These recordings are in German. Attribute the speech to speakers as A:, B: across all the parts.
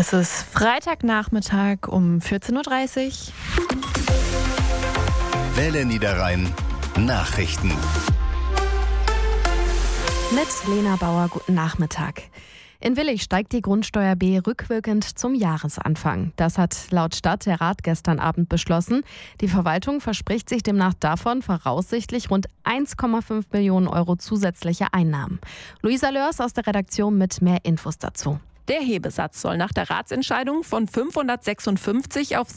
A: Es ist Freitagnachmittag um 14.30 Uhr.
B: Welle Niederrhein Nachrichten.
A: Mit Lena Bauer, guten Nachmittag. In Willich steigt die Grundsteuer B rückwirkend zum Jahresanfang. Das hat laut Stadt der Rat gestern Abend beschlossen. Die Verwaltung verspricht sich demnach davon voraussichtlich rund 1,5 Millionen Euro zusätzliche Einnahmen. Luisa Lörs aus der Redaktion mit mehr Infos dazu.
C: Der Hebesatz soll nach der Ratsentscheidung von 556 auf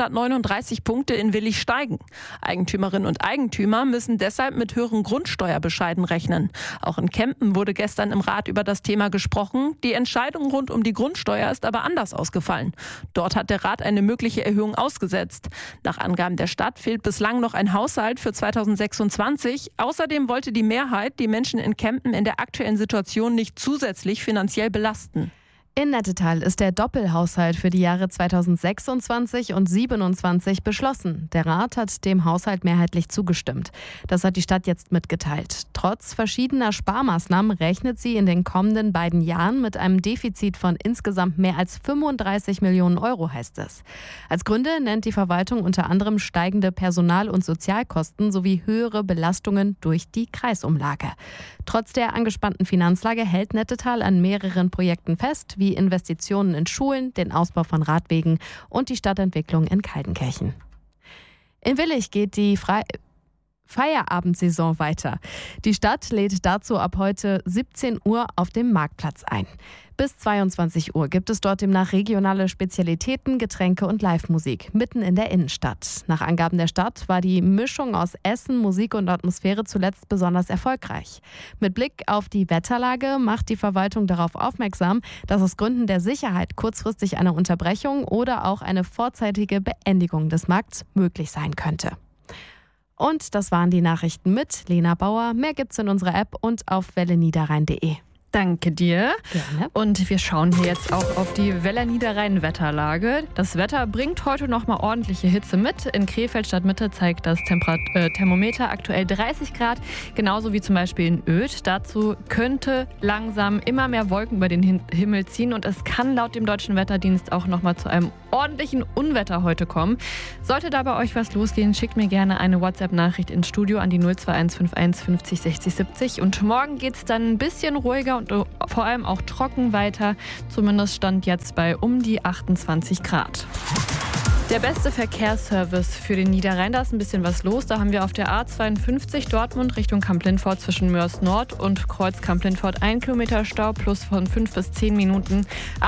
C: 639 Punkte in Willich steigen. Eigentümerinnen und Eigentümer müssen deshalb mit höheren Grundsteuerbescheiden rechnen. Auch in Kempen wurde gestern im Rat über das Thema gesprochen. Die Entscheidung rund um die Grundsteuer ist aber anders ausgefallen. Dort hat der Rat eine mögliche Erhöhung ausgesetzt. Nach Angaben der Stadt fehlt bislang noch ein Haushalt für 2026. Außerdem wollte die Mehrheit die Menschen in Kempen in der aktuellen Situation nicht zusätzlich finanziell belasten.
A: In Nettetal ist der Doppelhaushalt für die Jahre 2026 und 2027 beschlossen. Der Rat hat dem Haushalt mehrheitlich zugestimmt. Das hat die Stadt jetzt mitgeteilt. Trotz verschiedener Sparmaßnahmen rechnet sie in den kommenden beiden Jahren mit einem Defizit von insgesamt mehr als 35 Millionen Euro, heißt es. Als Gründe nennt die Verwaltung unter anderem steigende Personal- und Sozialkosten sowie höhere Belastungen durch die Kreisumlage. Trotz der angespannten Finanzlage hält Nettetal an mehreren Projekten fest, wie Investitionen in Schulen, den Ausbau von Radwegen und die Stadtentwicklung in Kaltenkirchen. In Willich geht die Feierabendsaison weiter. Die Stadt lädt dazu ab heute 17 Uhr auf dem Marktplatz ein. Bis 22 Uhr gibt es dort demnach regionale Spezialitäten, Getränke und Live-Musik mitten in der Innenstadt. Nach Angaben der Stadt war die Mischung aus Essen, Musik und Atmosphäre zuletzt besonders erfolgreich. Mit Blick auf die Wetterlage macht die Verwaltung darauf aufmerksam, dass aus Gründen der Sicherheit kurzfristig eine Unterbrechung oder auch eine vorzeitige Beendigung des Markts möglich sein könnte. Und das waren die Nachrichten mit Lena Bauer. Mehr gibt's in unserer App und auf welleniederrhein.de.
D: Danke dir.
A: Gerne.
D: Und wir schauen hier jetzt auch auf die Welle Niederrhein Wetterlage. Das Wetter bringt heute nochmal ordentliche Hitze mit. In Krefeld Stadtmitte zeigt das Thermometer aktuell 30 Grad, genauso wie zum Beispiel in Oedt. Dazu könnte langsam immer mehr Wolken über den Himmel ziehen und es kann laut dem Deutschen Wetterdienst auch nochmal zu einem ordentlichen Unwetter heute kommen. Sollte da bei euch was losgehen, schickt mir gerne eine WhatsApp-Nachricht ins Studio an die 02151 50 60 70. Und morgen geht es dann ein bisschen ruhiger und vor allem auch trocken weiter. Zumindest stand jetzt bei um die 28 Grad. Der beste Verkehrsservice für den Niederrhein, da ist ein bisschen was los. Da haben wir auf der A52 Dortmund Richtung Kamp-Lindfort zwischen Mörs Nord und Kreuz Kamp-Lindfort 1 Kilometer Stau plus von 5 bis 10 Minuten.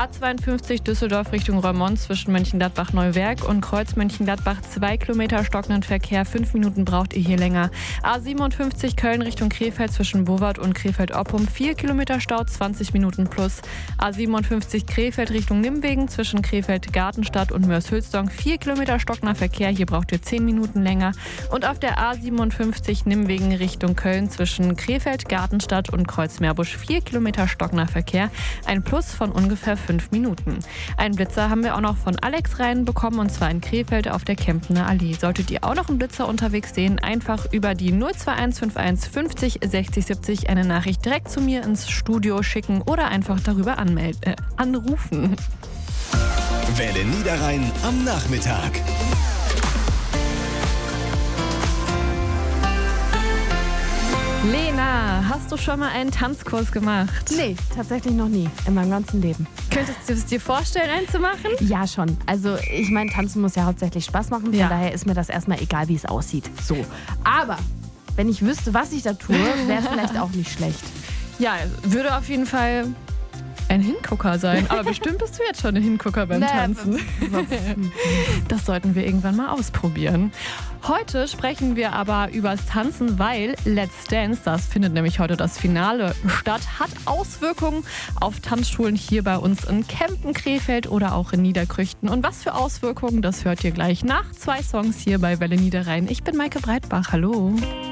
D: A52 Düsseldorf Richtung Reumont zwischen Mönchengladbach-Neuwerk und Kreuz Mönchengladbach 2 Kilometer stockenden Verkehr. 5 Minuten braucht ihr hier länger. A57 Köln Richtung Krefeld zwischen Bowart und Krefeld-Oppum 4 Kilometer Stau, 20 Minuten plus. A57 Krefeld Richtung Nimwegen zwischen Krefeld-Gartenstadt und Mörs-Hülsdonk 4 Kilometer stockender Verkehr, hier braucht ihr 10 Minuten länger. Und auf der A57 Nimwegen Richtung Köln zwischen Krefeld, Gartenstadt und Kreuz-Meerbusch 4 Kilometer stockender Verkehr, ein Plus von ungefähr 5 Minuten. Einen Blitzer haben wir auch noch von Alex reinbekommen und zwar in Krefeld auf der Kempener Allee. Solltet ihr auch noch einen Blitzer unterwegs sehen, einfach über die 02151 50 60 70 eine Nachricht direkt zu mir ins Studio schicken oder einfach darüber anrufen.
B: Welle Niederrhein am Nachmittag.
D: Lena, hast du schon mal einen Tanzkurs gemacht?
A: Nee, tatsächlich noch nie in meinem ganzen Leben.
D: Könntest du es dir vorstellen, einen zu machen?
A: Ja, schon. Also ich meine, Tanzen muss ja hauptsächlich Spaß machen. Von daher ist mir das erstmal egal, wie es aussieht. So. Aber wenn ich wüsste, was ich da tue, wäre es vielleicht auch nicht schlecht.
D: Ja, würde auf jeden Fall ein Hingucker sein. Aber bestimmt bist du jetzt schon ein Hingucker beim Tanzen. Das sollten wir irgendwann mal ausprobieren. Heute sprechen wir aber übers Tanzen, weil Let's Dance, das findet nämlich heute das Finale statt, hat Auswirkungen auf Tanzschulen hier bei uns in Kempen, Krefeld oder auch in Niederkrüchten. Und was für Auswirkungen, das hört ihr gleich nach 2 Songs hier bei Welle Niederrhein. Ich bin Maike Breitbach, hallo.